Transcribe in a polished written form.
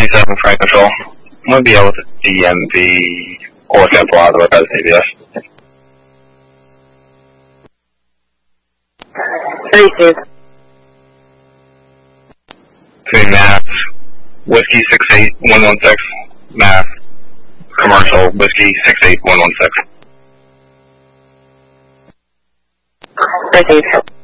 27 Frank Control. I'm going to be able to DMV or Temple Outdoor as ABS. 32. Between Mass, Whiskey 68116, Mass, Commercial, Whiskey 68116. 13.